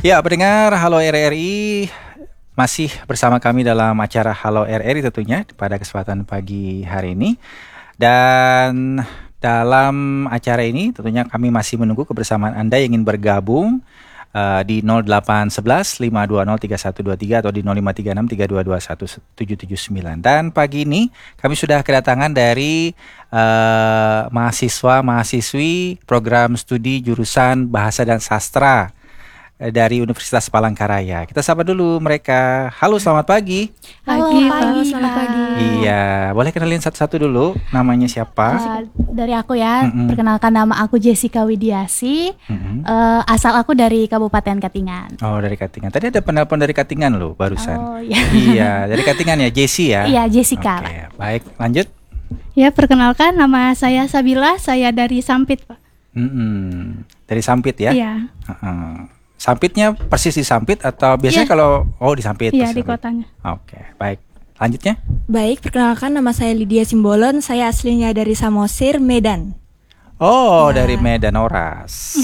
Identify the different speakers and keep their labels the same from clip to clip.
Speaker 1: Ya, pendengar Halo RRI, masih bersama kami dalam acara Halo RRI tentunya pada kesempatan pagi hari ini. Dan dalam acara ini tentunya kami masih menunggu kebersamaan Anda yang ingin bergabung di 0811 520 3123 atau di 0536 3221 779. Dan pagi ini kami sudah kedatangan dari mahasiswa-mahasiswi program studi jurusan Bahasa dan Sastra dari Universitas Palangkaraya. Kita sapa dulu mereka. Halo, selamat pagi.
Speaker 2: Selamat pagi.
Speaker 1: Iya, boleh kenalin satu-satu dulu. Namanya siapa?
Speaker 2: Dari aku ya, perkenalkan nama aku Jessica Widiasi. Asal aku dari Kabupaten Katingan.
Speaker 1: Oh, dari Katingan. Tadi ada penelpon dari Katingan loh barusan.
Speaker 2: Oh iya.
Speaker 1: Iya, dari Katingan ya, Jessi ya.
Speaker 2: Iya, Jessica.
Speaker 1: Oke, baik. Lanjut.
Speaker 3: Ya, perkenalkan nama saya Sabila, saya dari Sampit, Pak.
Speaker 1: Dari Sampit ya?
Speaker 3: Iya.
Speaker 1: Sampitnya persis di Sampit atau biasanya kalau di Sampit?
Speaker 3: Iya, di kotanya.
Speaker 1: Oke, baik. Lanjutnya?
Speaker 4: Baik, perkenalkan nama saya Lydia Simbolon. Saya aslinya dari Samosir, Medan.
Speaker 1: Oh, dari Medan Oras.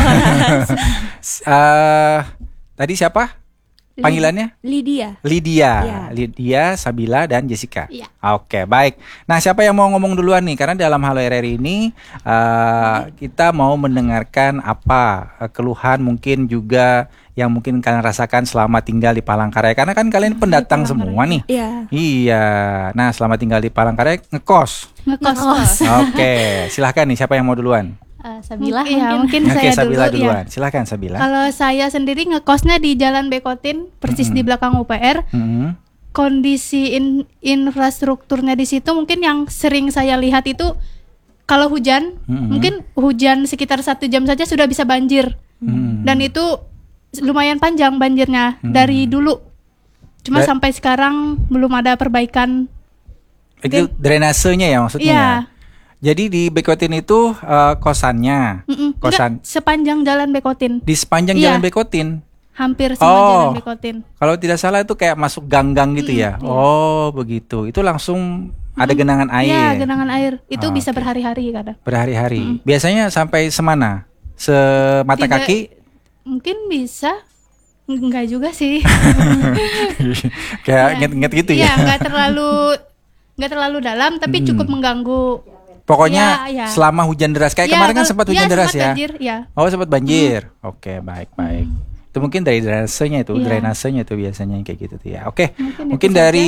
Speaker 1: Tadi siapa? Panggilannya?
Speaker 4: Lydia.
Speaker 1: Lydia, Lydia, Sabila, dan Jessica.
Speaker 2: Iya.
Speaker 1: Oke, baik. Nah, siapa yang mau ngomong duluan nih? Karena dalam Halo RRI ini kita mau mendengarkan apa keluhan mungkin juga yang mungkin kalian rasakan selama tinggal di Palangkaraya. Karena kan kalian pendatang semua nih.
Speaker 4: Iya.
Speaker 1: Iya. Nah, selama tinggal di Palangkaraya ngekos.
Speaker 3: Ngekos.
Speaker 1: Oke, silahkan nih siapa yang mau duluan?
Speaker 2: Sabila
Speaker 3: Mungkin
Speaker 1: Oke,
Speaker 3: saya
Speaker 1: Sabila
Speaker 3: dulu
Speaker 1: duluan.
Speaker 3: ya.
Speaker 1: Silahkan Sabila.
Speaker 3: Kalau saya sendiri ngekosnya di Jalan Bekotin, persis di belakang UPR. Kondisi infrastrukturnya di situ mungkin yang sering saya lihat itu kalau hujan, mungkin hujan sekitar 1 jam saja sudah bisa banjir. Dan itu lumayan panjang banjirnya dari dulu. Cuma sampai sekarang belum ada perbaikan.
Speaker 1: Itu drainasenya ya maksudnya?
Speaker 3: Iya.
Speaker 1: Jadi di Bekotin itu kosannya, kosan
Speaker 3: Enggak, sepanjang Jalan Bekotin.
Speaker 1: di sepanjang
Speaker 3: Iya.
Speaker 1: Jalan Bekotin.
Speaker 3: Hampir semua Jalan Bekotin.
Speaker 1: Kalau tidak salah itu kayak masuk gang-gang gitu ya. Oh, begitu. Itu langsung ada genangan air.
Speaker 3: Iya, genangan air. Itu bisa
Speaker 1: Oke.
Speaker 3: berhari-hari kadang.
Speaker 1: Berhari-hari. Biasanya sampai semana? Semata
Speaker 3: Tidak-
Speaker 1: kaki?
Speaker 3: Mungkin bisa. Enggak juga sih.
Speaker 1: Kayak nget-nget gitu ya.
Speaker 3: Iya, enggak terlalu dalam tapi cukup mengganggu.
Speaker 1: Pokoknya
Speaker 3: Iya.
Speaker 1: selama hujan deras kayak
Speaker 3: Iya,
Speaker 1: kemarin kan
Speaker 3: kalau-
Speaker 1: sempat hujan
Speaker 3: iya,
Speaker 1: deras
Speaker 3: sempat
Speaker 1: ya.
Speaker 3: banjir, iya.
Speaker 1: Oh, sempat banjir. Oke, baik. Itu mungkin dari drainasenya itu,
Speaker 3: Iya.
Speaker 1: drainasenya itu biasanya yang kayak gitu tuh ya. Oke. Mungkin
Speaker 3: itu
Speaker 1: dari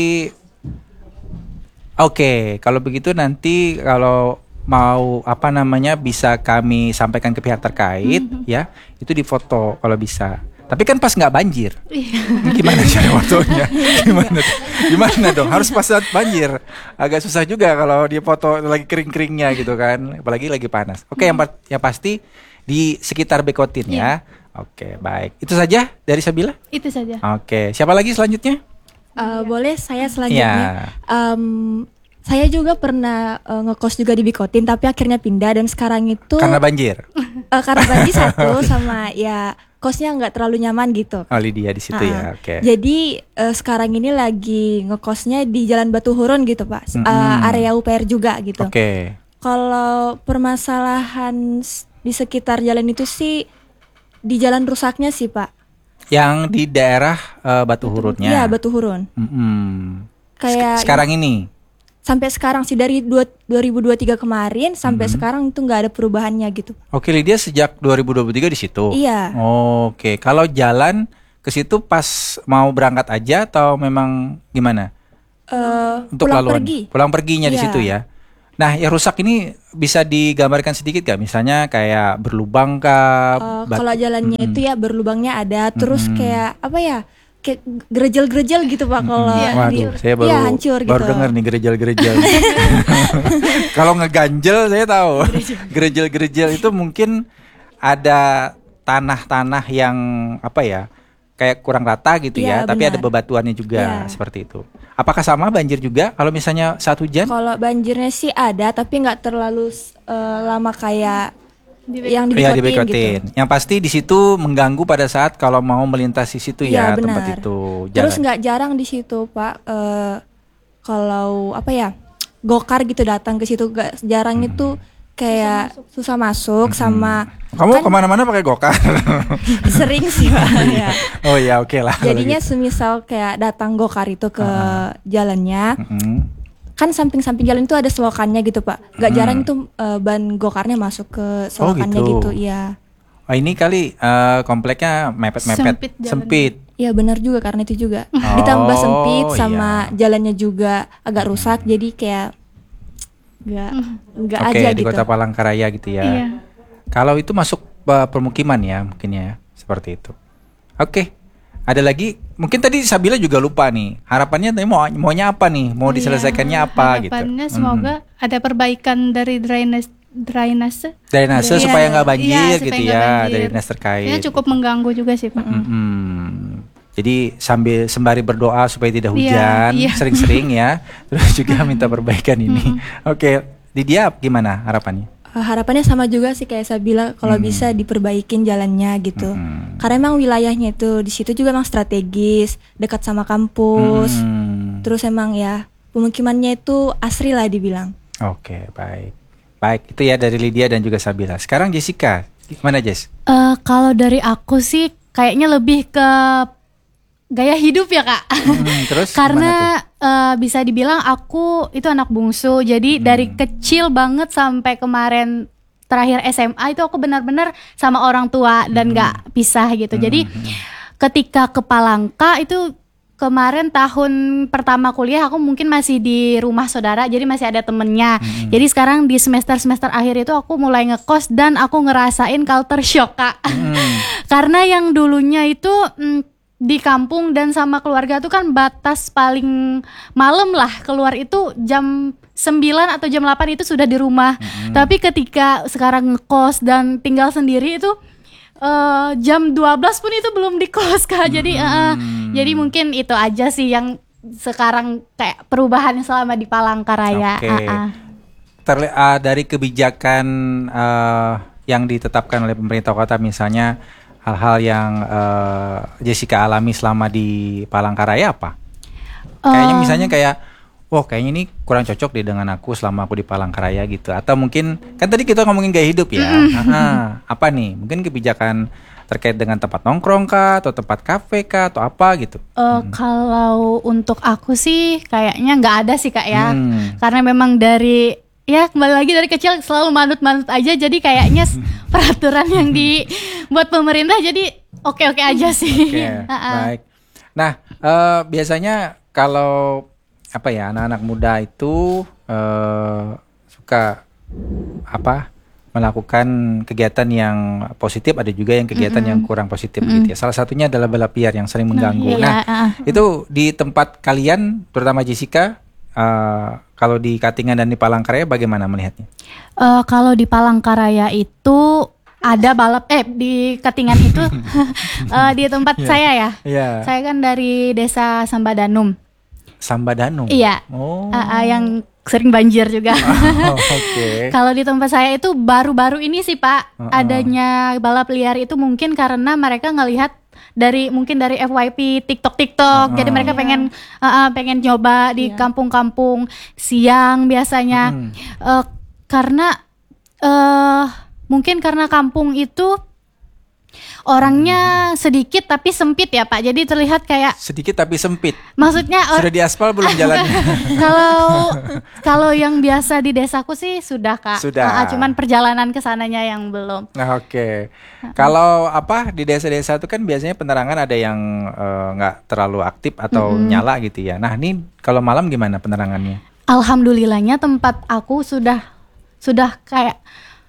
Speaker 1: Oke, kalau begitu nanti kalau mau bisa kami sampaikan ke pihak terkait ya, itu di foto kalau bisa. Tapi kan pas nggak banjir. Ini gimana cara fotonya? Gimana dong? Harus pas saat banjir. Agak susah juga kalau di foto lagi kering-keringnya gitu kan, apalagi lagi panas. Oke, yang pasti di sekitar Bekotin ya. Oke, baik. Itu saja dari Sabila?
Speaker 3: Itu saja.
Speaker 1: Oke, siapa lagi selanjutnya?
Speaker 4: Boleh saya
Speaker 1: Ya.
Speaker 4: selanjutnya. Saya juga pernah ngekos juga di Bikotin, tapi akhirnya pindah dan sekarang itu
Speaker 1: Karena banjir.
Speaker 4: karena banjir satu sama ya kosnya nggak terlalu nyaman gitu.
Speaker 1: Oh, Lydia di situ ya. Oke.
Speaker 4: Jadi sekarang ini lagi ngekosnya di Jalan Batu Hurun gitu Pak, area UPR juga gitu.
Speaker 1: Oke.
Speaker 4: Kalau permasalahan di sekitar jalan itu sih di jalan rusaknya sih Pak.
Speaker 1: Yang di daerah Batu Hurunnya.
Speaker 4: Iya, Batu Hurun. Kayak
Speaker 1: Sekarang ini.
Speaker 4: sampai sekarang sih dari 2023 kemarin sampai sekarang itu nggak ada perubahannya gitu.
Speaker 1: Oke, Lydia sejak 2023 di situ.
Speaker 4: Iya.
Speaker 1: Oke, kalau jalan ke situ pas mau berangkat aja atau memang gimana? Untuk
Speaker 4: Pulang
Speaker 1: laluan?
Speaker 4: pergi.
Speaker 1: Pulang perginya di
Speaker 4: Iya.
Speaker 1: situ ya. Nah, yang rusak ini bisa digambarkan sedikit gak? Misalnya kayak berlubang kah?
Speaker 4: Kalau jalannya itu ya berlubangnya ada, terus kayak apa ya? Kayak gerejel-gerejel gitu Pak kalau
Speaker 1: Waduh, saya baru
Speaker 4: hancur
Speaker 1: baru
Speaker 4: gitu.
Speaker 1: dengar nih gerejel-gerejel. Kalau ngeganjel saya tahu. Gerejel-gerejel itu mungkin ada tanah-tanah yang apa ya? Kayak kurang rata gitu
Speaker 4: Iya,
Speaker 1: ya, tapi
Speaker 4: benar.
Speaker 1: ada bebatuannya juga
Speaker 4: Iya.
Speaker 1: seperti itu. Apakah sama banjir juga kalau misalnya saat hujan?
Speaker 4: Kalau banjirnya sih ada, tapi nggak terlalu lama kayak yang di
Speaker 1: Iya,
Speaker 4: Bikotin
Speaker 1: Bekotin.
Speaker 4: gitu.
Speaker 1: Yang pasti di situ mengganggu pada saat kalau mau melintasi situ ya,
Speaker 4: Iya,
Speaker 1: tempat
Speaker 4: benar.
Speaker 1: itu.
Speaker 4: Terus
Speaker 1: Jalan.
Speaker 4: nggak jarang di situ Pak, kalau apa ya, gokar gitu datang ke situ, jarang itu kayak susah masuk sama
Speaker 1: Kamu kemana-mana pakai gokar?
Speaker 4: sering sih Pak. Ya.
Speaker 1: Oh ya, oke lah. kalau
Speaker 4: Jadinya
Speaker 1: gitu.
Speaker 4: semisal kayak datang gokar itu ke jalannya,
Speaker 1: Mm-mm.
Speaker 4: kan samping-samping jalan itu ada selokannya gitu Pak. Gak jarang itu ban gokarnya masuk ke selokannya
Speaker 1: gitu.
Speaker 4: gitu. Iya.
Speaker 1: Oh ini kali kompleknya mepet-mepet,
Speaker 3: Sempit jalannya.
Speaker 1: sempit.
Speaker 4: Iya benar juga karena itu juga.
Speaker 1: Oh,
Speaker 4: Ditambah sempit sama
Speaker 1: iya.
Speaker 4: jalannya juga agak rusak, jadi kayak nggak
Speaker 1: Oke,
Speaker 4: aja
Speaker 1: di
Speaker 4: gitu.
Speaker 1: Kota Palangkaraya gitu ya.
Speaker 3: Iya.
Speaker 1: Kalau itu masuk permukiman ya, mungkin ya, seperti itu. Oke. Ada lagi, mungkin tadi Sabila juga lupa nih. Harapannya tadi maunya apa nih? Mau diselesaikannya apa gitu?
Speaker 3: Harapannya semoga ada perbaikan dari drainase.
Speaker 1: Drainase
Speaker 3: Iya,
Speaker 1: supaya nggak banjir
Speaker 3: iya,
Speaker 1: gitu
Speaker 3: supaya nggak
Speaker 1: ya,
Speaker 3: banjir.
Speaker 1: dari dinas terkait.
Speaker 3: Ini cukup mengganggu juga sih Pak.
Speaker 1: Jadi sembari berdoa supaya tidak
Speaker 3: Iya,
Speaker 1: hujan,
Speaker 3: iya.
Speaker 1: sering-sering ya. Terus juga minta perbaikan ini. Oke, Lydia gimana harapannya?
Speaker 4: Harapannya sama juga sih kayak saya bilang kalau bisa diperbaikin jalannya gitu. Karena emang wilayahnya itu di situ juga emang strategis, dekat sama kampus. Terus emang ya pemukimannya itu asri lah dibilang.
Speaker 1: Oke, baik. Baik, itu ya dari Lydia dan juga Sabila. Sekarang Jessica, gimana Jess?
Speaker 2: Kalau dari aku sih kayaknya lebih ke gaya hidup ya Kak.
Speaker 1: Terus
Speaker 2: Karena bisa dibilang aku itu anak bungsu. Jadi dari kecil banget sampai kemarin terakhir SMA itu aku benar-benar sama orang tua dan gak pisah gitu. Jadi ketika ke Palangka itu kemarin tahun pertama kuliah aku mungkin masih di rumah saudara, jadi masih ada temennya. Jadi sekarang di semester akhir itu aku mulai ngekos dan aku ngerasain culture shock Kak. Karena yang dulunya itu di kampung dan sama keluarga tuh kan batas paling malam lah keluar itu jam 9 atau jam 8 itu sudah di rumah. Tapi ketika sekarang ngekos dan tinggal sendiri itu jam 12 pun itu belum di kos Kak. Jadi mungkin itu aja sih yang sekarang kayak perubahan selama di Palangkaraya.
Speaker 1: Oke. Dari kebijakan yang ditetapkan oleh pemerintah kota, misalnya hal-hal yang Jessica alami selama di Palangkaraya apa? Kayaknya misalnya kayak, wah kayaknya ini kurang cocok deh dengan aku selama aku di Palangkaraya gitu. Atau mungkin kan tadi kita ngomongin gaya hidup ya. Apa nih? Mungkin kebijakan terkait dengan tempat nongkrong kah, atau tempat kafe kah, atau apa gitu?
Speaker 2: Kalau untuk aku sih kayaknya nggak ada sih Kak ya. Karena memang dari ya kembali lagi dari kecil selalu manut-manut aja. Jadi kayaknya peraturan yang dibuat pemerintah jadi oke-oke aja sih.
Speaker 1: Oke, baik. Nah, biasanya kalau apa ya, anak-anak muda itu suka melakukan kegiatan yang positif, ada juga yang kegiatan yang kurang positif gitu ya. Salah satunya adalah balap liar yang sering mengganggu. Itu di tempat kalian, terutama Jessica, kalau di Katingan dan di Palangkaraya bagaimana melihatnya?
Speaker 2: Kalau di Palangkaraya itu ada balap di Katingan itu di tempat saya ya. Saya kan dari desa Sambadanum.
Speaker 1: Sambadanum.
Speaker 2: Iya. Yang sering banjir juga.
Speaker 1: Oke.
Speaker 2: Kalau di tempat saya itu baru-baru ini sih Pak, adanya balap liar itu mungkin karena mereka ngelihat dari FYP TikTok. Jadi mereka pengen nyoba di kampung-kampung siang biasanya. Karena mungkin karena kampung itu orangnya sedikit tapi sempit ya Pak. Jadi terlihat kayak
Speaker 1: sedikit tapi sempit.
Speaker 2: Maksudnya
Speaker 1: sudah diaspal belum jalannya?
Speaker 2: Kalau yang biasa di desaku sih sudah Kak.
Speaker 1: Sudah.
Speaker 2: Cuman perjalanan ke sananya yang belum.
Speaker 1: Oke. Kalau di desa-desa itu kan biasanya penerangan ada yang nggak terlalu aktif atau nyala gitu ya. Nah, ini kalau malam gimana penerangannya?
Speaker 2: Alhamdulillahnya tempat aku sudah kayak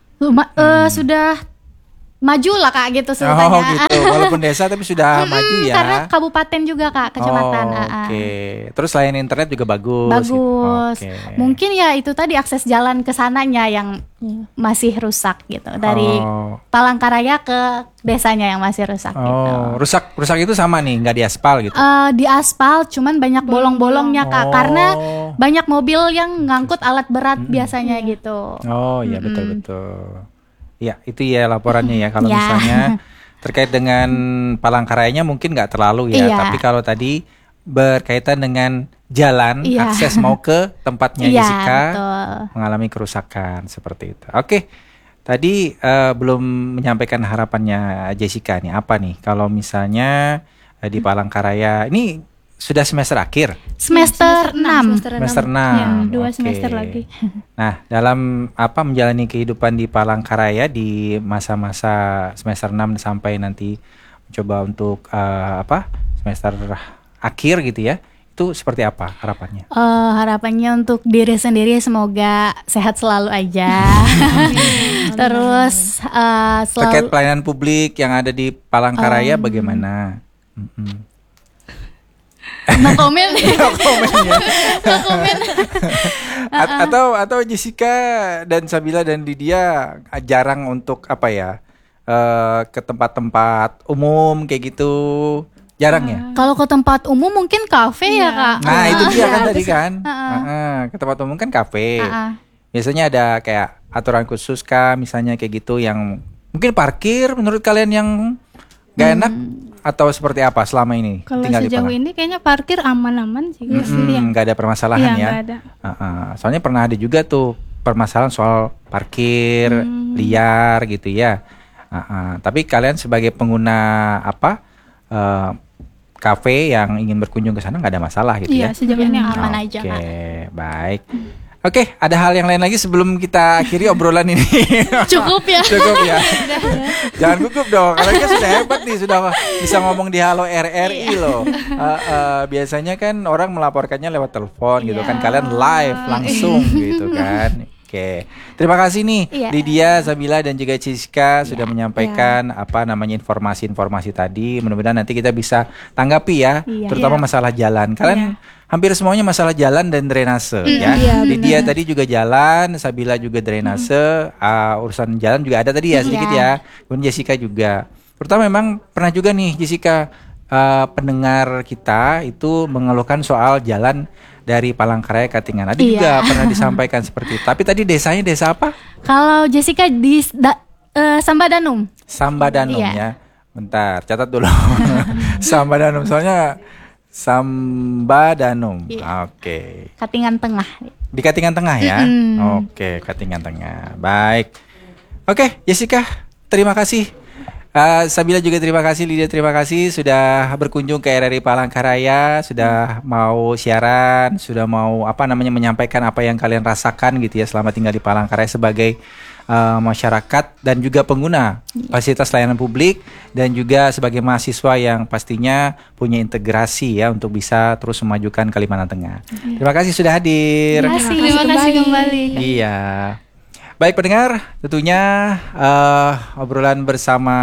Speaker 2: sudah maju lah Kak gitu sebenarnya.
Speaker 1: Oh gitu, walaupun desa tapi sudah maju ya.
Speaker 2: Karena kabupaten juga Kak, kecamatan.
Speaker 1: Oke. Terus layanan internet juga bagus.
Speaker 2: Bagus.
Speaker 1: Gitu.
Speaker 2: Mungkin ya itu tadi akses jalan ke sananya yang masih rusak gitu. Dari Palangkaraya ke desanya yang masih rusak gitu.
Speaker 1: Rusak itu sama nih, nggak diaspal gitu.
Speaker 2: Di aspal cuman banyak bolong-bolongnya Kak, karena banyak mobil yang ngangkut alat berat biasanya gitu.
Speaker 1: Oh iya, betul. Ya, itu ya laporannya ya. Kalau misalnya terkait dengan Palangkarayanya mungkin nggak terlalu ya. Tapi kalau tadi berkaitan dengan jalan
Speaker 2: Iya.
Speaker 1: akses mau ke tempatnya
Speaker 2: Iya,
Speaker 1: Jessica
Speaker 2: betul.
Speaker 1: mengalami kerusakan seperti itu. Oke. Tadi belum menyampaikan harapannya Jessica nih. Apa nih kalau misalnya di Palangkaraya ini sudah semester akhir?
Speaker 2: Semester 6.
Speaker 1: Semester 6.
Speaker 3: Ya, 2 semester lagi.
Speaker 1: Nah, dalam menjalani kehidupan di Palangkaraya di masa-masa semester 6 sampai nanti mencoba untuk semester akhir gitu ya. Itu seperti apa harapannya?
Speaker 2: Harapannya untuk diri sendiri semoga sehat selalu aja. Terus
Speaker 1: Terkait
Speaker 2: selalu
Speaker 1: pelayanan publik yang ada di Palangkaraya bagaimana?
Speaker 2: no comment.
Speaker 1: No comment ya. Atau Jessica dan Sabila dan Lydia jarang untuk ke tempat-tempat umum kayak gitu, jarang ya?
Speaker 2: Kalau ke tempat umum mungkin kafe ya Kak.
Speaker 1: Nah itu dia kan
Speaker 2: Iya.
Speaker 1: tadi kan. Ke tempat umum kan kafe. Biasanya ada kayak aturan khusus kah misalnya kayak gitu yang mungkin parkir menurut kalian yang gak enak atau seperti apa selama ini
Speaker 3: Kalau
Speaker 1: tinggal di
Speaker 3: sejauh
Speaker 1: Palang?
Speaker 3: ini kayaknya parkir aman-aman sih.
Speaker 1: Nggak ada permasalahan
Speaker 3: Iya,
Speaker 1: ya.
Speaker 3: nggak ada.
Speaker 1: Soalnya pernah ada juga tuh permasalahan soal parkir liar gitu ya. Tapi kalian sebagai pengguna kafe yang ingin berkunjung ke sana nggak ada masalah gitu
Speaker 3: Iya,
Speaker 1: ya?
Speaker 3: sejauh ini
Speaker 2: Aman
Speaker 3: aman.
Speaker 2: aja
Speaker 1: Oke,
Speaker 2: Kak.
Speaker 1: baik. Oke, ada hal yang lain lagi sebelum kita akhiri obrolan ini.
Speaker 2: Cukup ya.
Speaker 1: Cukup ya. Jangan gugup dong. Kalian kan sudah hebat nih, sudah bisa ngomong di Halo RRI loh. Biasanya kan orang melaporkannya lewat telepon gitu kan. Kalian live langsung gitu kan. Oke. Terima kasih nih
Speaker 2: Iya.
Speaker 1: Lydia, Sabila dan juga Jessica sudah menyampaikan informasi-informasi tadi. Mudah-mudahan nanti kita bisa tanggapi ya,
Speaker 2: Iya.
Speaker 1: terutama masalah jalan. Kalian hampir semuanya masalah jalan dan drainase ya.
Speaker 4: Iya,
Speaker 1: Lydia tadi juga jalan, Sabila juga drainase, urusan jalan juga ada tadi ya sedikit ya. Kemudian Jessica juga. Terutama memang pernah juga nih Jessica, pendengar kita itu mengeluhkan soal jalan dari Palangkaraya Katingan. Ada juga pernah disampaikan seperti itu. Tapi tadi desanya desa apa?
Speaker 2: Kalau Jessica di Sambadanum.
Speaker 1: Sambadanum
Speaker 2: Iya.
Speaker 1: ya. Bentar, catat dulu. Sambadanum soalnya Sambadanum. Oke.
Speaker 2: Katingan Tengah.
Speaker 1: Di Katingan Tengah ya. Oke, Katingan Tengah. Baik. Oke, Jessica, terima kasih. Sabila juga terima kasih, Lydia terima kasih sudah berkunjung ke RRI Palangkaraya, sudah mau siaran, sudah mau menyampaikan apa yang kalian rasakan gitu ya selama tinggal di Palangkaraya sebagai masyarakat dan juga pengguna fasilitas layanan publik dan juga sebagai mahasiswa yang pastinya punya integrasi ya untuk bisa terus memajukan Kalimantan Tengah. Terima kasih sudah hadir.
Speaker 3: Terima kasih kembali.
Speaker 1: Iya. Baik pendengar, tentunya obrolan bersama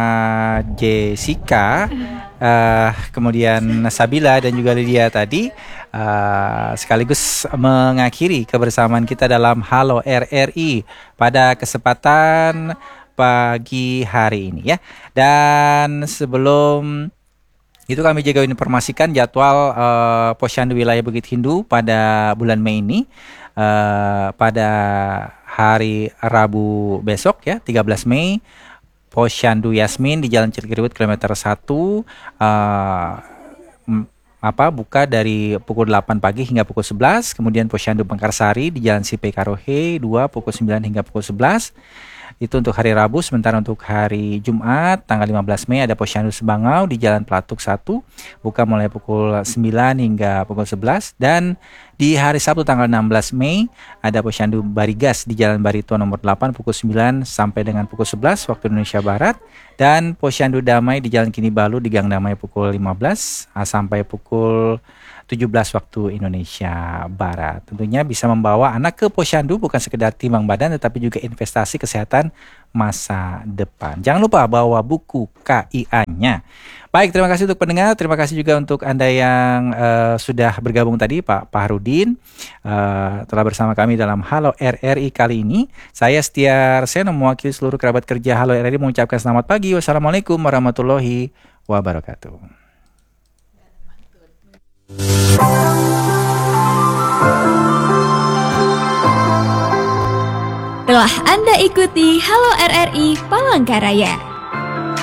Speaker 1: Jessica, kemudian Sabila dan juga Lydia tadi sekaligus mengakhiri kebersamaan kita dalam Halo RRI pada kesempatan pagi hari ini ya. Dan sebelum itu kami juga informasikan jadwal Posyandu Wilayah Bukit Hindu pada bulan Mei ini. Pada hari Rabu besok ya 13 Mei Posyandu Yasmin di Jalan Cikriwut kilometer 1 buka dari pukul 8 pagi hingga pukul 11. Kemudian Posyandu Pengkarsari di Jalan Sipe Karohe 2 pukul 9 hingga pukul 11. Itu untuk hari Rabu. Sementara untuk hari Jumat tanggal 15 Mei ada Posyandu Sebangau di Jalan Pelatuk 1 buka mulai pukul 9 hingga pukul 11. Dan di hari Sabtu tanggal 16 Mei ada Posyandu Barigas di Jalan Barito nomor 8 pukul 9 sampai dengan pukul 11 waktu Indonesia Barat. Dan Posyandu Damai di Jalan Kini Balu di Gang Damai pukul 15 sampai pukul 17 waktu Indonesia Barat. Tentunya bisa membawa anak ke Posyandu bukan sekedar timbang badan tetapi juga investasi kesehatan masa depan. Jangan lupa bawa buku KIA-nya. Baik, terima kasih untuk pendengar, terima kasih juga untuk Anda yang sudah bergabung tadi, Pak Harudin telah bersama kami dalam Halo RRI kali ini. Saya Setia Seno mewakili seluruh kerabat kerja Halo RRI mengucapkan selamat pagi. Wassalamualaikum warahmatullahi wabarakatuh.
Speaker 5: Telah Anda ikuti Halo RRI Palangkaraya.